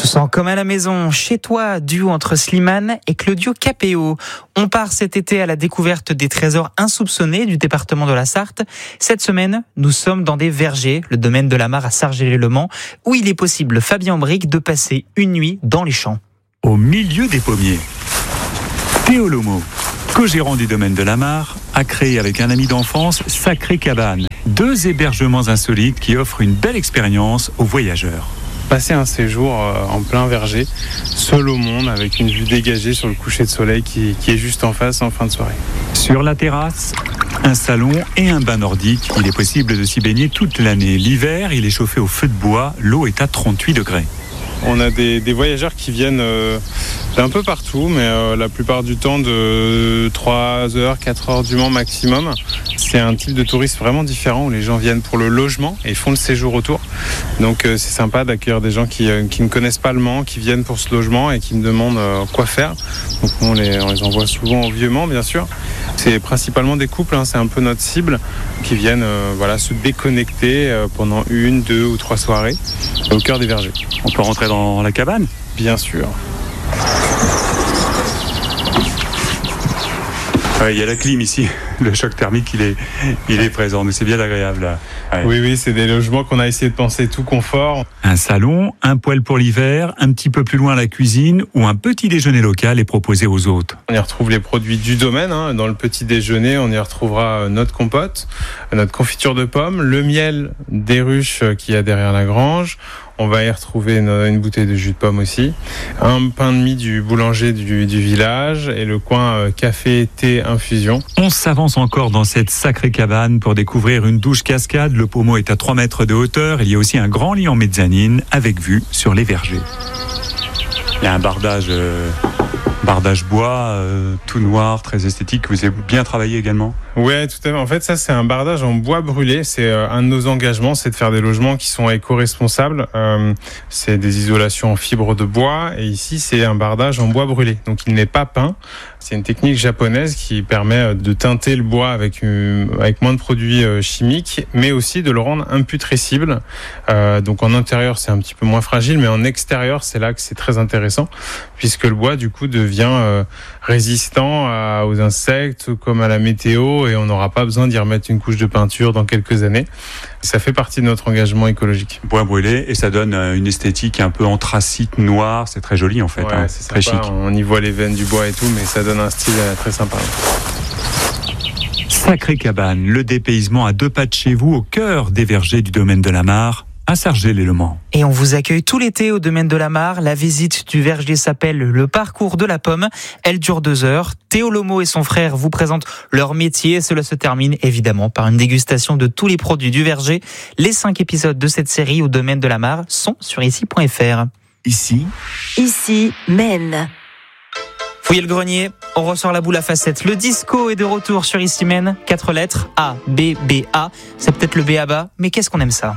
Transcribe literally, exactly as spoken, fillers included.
se sent comme à la maison, chez toi, duo entre Slimane et Claudio Capéo. On part cet été à la découverte des trésors insoupçonnés du département de la Sarthe. Cette semaine, nous sommes dans des vergers, le domaine de la Mare à Sargelé-le-Mans, où il est possible, Fabien Brique, de passer une nuit dans les champs. Au milieu des pommiers, Théo Lomo, co-gérant du domaine de la Mare, a créé avec un ami d'enfance Sacré Cabane, deux hébergements insolites qui offrent une belle expérience aux voyageurs. Passer un séjour en plein verger, seul au monde, avec une vue dégagée sur le coucher de soleil qui, qui est juste en face en fin de soirée. Sur la terrasse, un salon et un bain nordique. Il est possible de s'y baigner toute l'année. L'hiver, il est chauffé au feu de bois. L'eau est à trente-huit degrés. On a des, des voyageurs qui viennent euh, d'un peu partout, mais euh, la plupart du temps de trois heures, quatre heures du Mans maximum. C'est un type de tourisme vraiment différent où les gens viennent pour le logement et font le séjour autour. Donc euh, c'est sympa d'accueillir des gens qui, euh, qui ne connaissent pas le Mans, qui viennent pour ce logement et qui me demandent euh, quoi faire. Donc on les, on les envoie souvent au Vieux Mans, bien sûr. C'est principalement des couples, hein, c'est un peu notre cible, qui viennent euh, voilà, se déconnecter euh, pendant une, deux ou trois soirées au cœur des vergers. On peut rentrer dans la cabane ? Bien sûr. Ouais, il y a la clim ici, le choc thermique il est, il est présent, mais c'est bien agréable là. Ouais. Oui, oui, c'est des logements qu'on a essayé de penser tout confort. Un salon, un poêle pour l'hiver, un petit peu plus loin la cuisine où un petit déjeuner local est proposé aux hôtes. On y retrouve les produits du domaine, hein. Dans le petit déjeuner, on y retrouvera notre compote, notre confiture de pommes, le miel des ruches qu'il y a derrière la grange. On va y retrouver une, une bouteille de jus de pomme aussi, un pain de mie du boulanger du, du village et le coin euh, café, thé, infusion. On s'avance encore dans cette sacrée cabane pour découvrir une douche cascade. Le pommeau est à trois mètres de hauteur. Il y a aussi un grand lit en mezzanine avec vue sur les vergers. Il y a un bardage, euh, bardage bois, euh, tout noir, très esthétique. Vous avez bien travaillé également ? Ouais, tout à fait. En fait, ça, c'est un bardage en bois brûlé. C'est euh, un de nos engagements, c'est de faire des logements qui sont éco-responsables. Euh, c'est des isolations en fibre de bois. Et ici, c'est un bardage en bois brûlé. Donc, il n'est pas peint. C'est une technique japonaise qui permet de teinter le bois avec, une, avec moins de produits euh, chimiques, mais aussi de le rendre imputrescible. Euh, donc, en intérieur, c'est un petit peu moins fragile, mais en extérieur, c'est là que c'est très intéressant, puisque le bois, du coup, devient euh, résistant à, aux insectes, comme à la météo, et on n'aura pas besoin d'y remettre une couche de peinture dans quelques années. Ça fait partie de notre engagement écologique. Bois brûlé, et ça donne une esthétique un peu anthracite, noire. C'est très joli en fait, ouais, hein. C'est très sympa. chic. On y voit les veines du bois et tout, mais ça donne un style très sympa. Sacré Cabane, le dépaysement à deux pas de chez vous, au cœur des vergers du domaine de la Mare, à Sargelé-le-Mans. Et on vous accueille tout l'été au domaine de la Mare. La visite du verger s'appelle le parcours de la pomme. Elle dure deux heures. Théo Lomo et son frère vous présentent leur métier. Cela se termine évidemment par une dégustation de tous les produits du verger. Les cinq épisodes de cette série au domaine de la Mare sont sur ici point f r. Ici, Ici, Maine. Fouillez le grenier, on ressort la boule à facettes. Le disco est de retour sur Ici Maine. Quatre lettres, A, B, B, A. C'est peut-être le B à bas, mais qu'est-ce qu'on aime ça ?